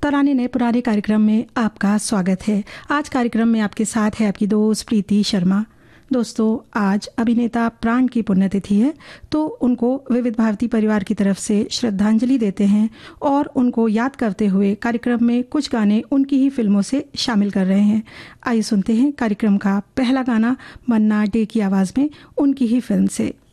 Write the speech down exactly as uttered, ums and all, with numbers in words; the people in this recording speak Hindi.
पुराने नए पुराने कार्यक्रम में आपका स्वागत है। आज कार्यक्रम में आपके साथ है आपकी दोस्त प्रीति शर्मा। दोस्तों, आज अभिनेता प्राण की पुण्यतिथि है, तो उनको विविध भारती परिवार की तरफ से श्रद्धांजलि देते हैं और उनको याद करते हुए कार्यक्रम में कुछ गाने उनकी ही फिल्मों से शामिल कर रहे हैं। आइए सुनते हैं कार्यक्रम का पहला गाना मन्ना डे की आवाज़ में उनकी ही फिल्म से।